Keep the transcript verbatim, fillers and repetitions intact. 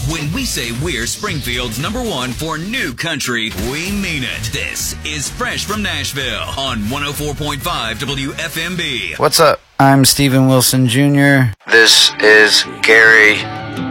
When we say we're Springfield's number one for new country, we mean it. This is Fresh from Nashville on one oh four point five W F M B. What's up? I'm Steven Wilson Junior This is Gary